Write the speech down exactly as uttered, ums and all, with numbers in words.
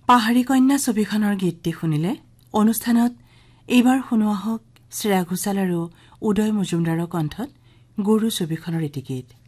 পাহাৰী কন্যা ছবিখনৰ গীতটি শুনিলে অনুষ্ঠানত এইবাৰ শুনোৱা হওক শ্ৰেয়া ঘোষাল আৰু উদয় মজুমদাৰৰ কণ্ঠত গুৰু ছবিখনৰ এটি গীত।